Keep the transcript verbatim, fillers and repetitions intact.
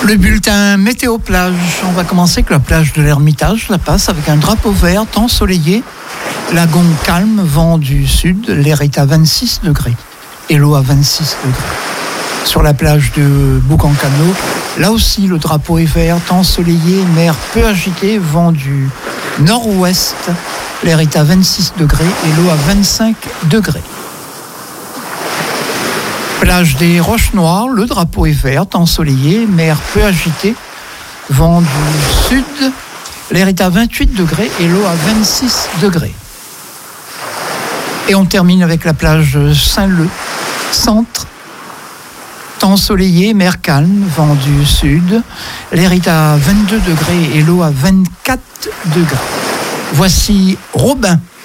Le bulletin météo plage. On va commencer avec la plage de l'Ermitage, La Passe, avec un drapeau vert, temps ensoleillé, lagon calme, vent du sud, l'air est à vingt-six degrés et l'eau à vingt-six degrés. Sur la plage de Boucancano, là aussi le drapeau est vert, temps ensoleillé, mer peu agitée, vent du nord-ouest, l'air est à vingt-six degrés et l'eau à vingt-cinq degrés. Plage des Roches Noires, le drapeau est vert, temps ensoleillé, mer peu agitée, vent du sud, l'air est à vingt-huit degrés et l'eau à vingt-six degrés. Et on termine avec la plage Saint-Leu, centre, temps ensoleillé, mer calme, vent du sud, l'air est à vingt-deux degrés et l'eau à vingt-quatre degrés. Voici Robin.